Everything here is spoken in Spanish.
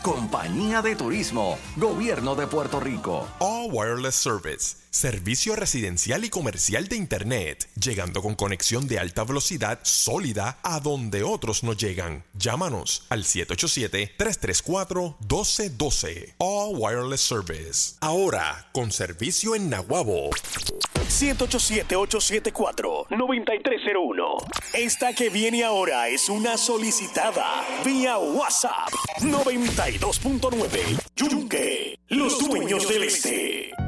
Compañía de Turismo, Gobierno de Puerto Rico. All Wireless Service, servicio residencial y comercial de Internet, llegando con conexión de alta velocidad sólida a donde otros no llegan. Llámanos al 787-334-1212. All Wireless Service. Ahora, con servicio en Naguabo. 787-874-9301. Esta que viene ahora es una solicitada vía WhatsApp. 92.9 Yunque, los dueños del este.